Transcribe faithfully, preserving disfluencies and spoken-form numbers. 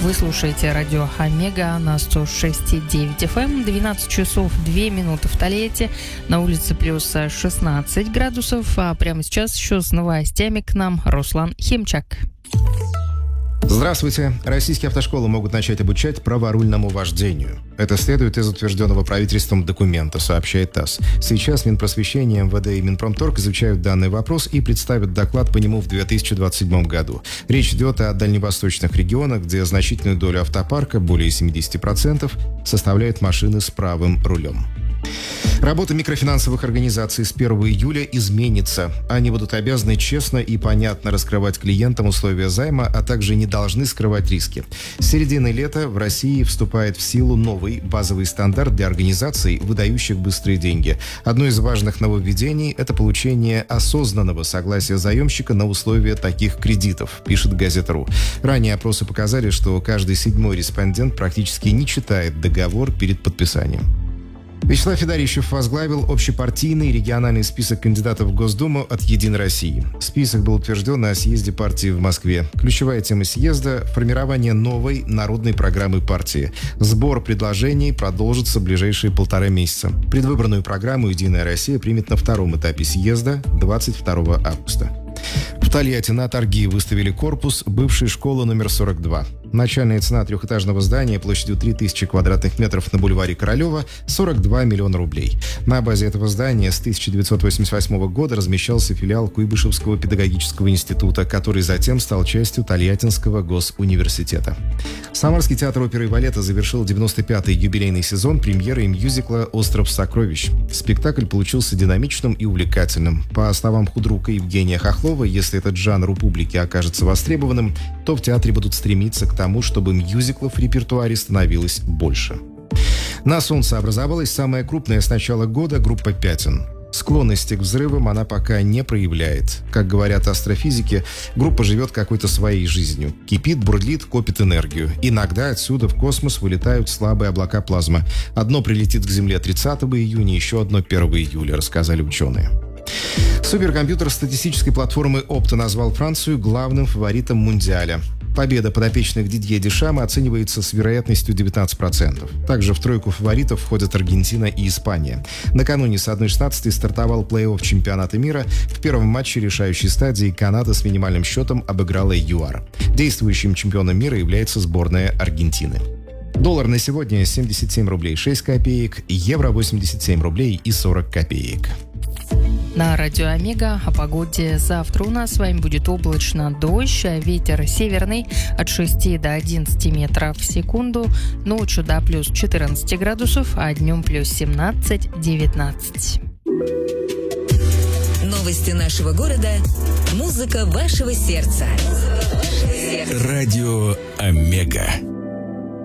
Вы слушаете радио Омега на сто шесть и девять эф эм. двенадцать часов две минуты в Тольятти. На улице плюс шестнадцать градусов. А прямо сейчас еще с новостями к нам Руслан Химчак. Здравствуйте. Российские автошколы могут начать обучать праворульному вождению. Это следует из утвержденного правительством документа, сообщает ТАСС. Сейчас Минпросвещение, эм вэ дэ и Минпромторг изучают данный вопрос и представят доклад по нему в две тысячи двадцать седьмом году. Речь идет о дальневосточных регионах, где значительную долю автопарка, более семьдесят процентов, составляют машины с правым рулем. Работа микрофинансовых организаций с первого июля изменится. Они будут обязаны честно и понятно раскрывать клиентам условия займа, а также не должны скрывать риски. С середины лета в России вступает в силу новый базовый стандарт для организаций, выдающих быстрые деньги. Одно из важных нововведений – это получение осознанного согласия заемщика на условия таких кредитов, пишет Газета.ру. Ранее опросы показали, что каждый седьмой респондент практически не читает договор перед подписанием. Вячеслав Федорищев возглавил общепартийный региональный список кандидатов в Госдуму от «Единой России». Список был утвержден на съезде партии в Москве. Ключевая тема съезда – формирование новой народной программы партии. Сбор предложений продолжится в ближайшие полтора месяца. Предвыборную программу «Единая Россия» примет на втором этапе съезда двадцать второго августа. В Тольятти на торги выставили корпус бывшей школы номер сорок два. Начальная цена трехэтажного здания площадью три тысячи квадратных метров на бульваре Королева – сорок два миллиона рублей. На базе этого здания с тысяча девятьсот восемьдесят восьмого года размещался филиал Куйбышевского педагогического института, который затем стал частью Тольяттинского госуниверситета. Самарский театр оперы и балета завершил девяносто пятый юбилейный сезон премьерой мюзикла «Остров сокровищ». Спектакль получился динамичным и увлекательным. По словам худрука Евгения Хохлова, если этот жанр у публики окажется востребованным, то в театре будут стремиться к тому, чтобы мюзиклов в репертуаре становилось больше. На Солнце образовалась самая крупная с начала года группа пятен. Склонности к взрывам она пока не проявляет. Как говорят астрофизики, группа живет какой-то своей жизнью. Кипит, бурлит, копит энергию. Иногда отсюда в космос вылетают слабые облака плазмы. Одно прилетит к Земле тридцатого июня, еще одно первого июля, рассказали ученые. Суперкомпьютер статистической платформы Opta назвал Францию главным фаворитом Мундиаля. Победа подопечных Дидье Дешама оценивается с вероятностью девятнадцать процентов. Также в тройку фаворитов входят Аргентина и Испания. Накануне с одна шестнадцать стартовал плей-офф чемпионата мира. В первом матче решающей стадии Канада с минимальным счетом обыграла ЮАР. Действующим чемпионом мира является сборная Аргентины. Доллар на сегодня семьдесят семь рублей шесть копеек, евро восемьдесят семь рублей и сорок копеек. На радио Омега о погоде. Завтра у нас с вами будет облачно, дождь, ветер северный от шести до одиннадцати метров в секунду, ночью до плюс четырнадцать градусов, а днем плюс семнадцать-девятнадцать. Новости нашего города, музыка вашего сердца. Радио Омега.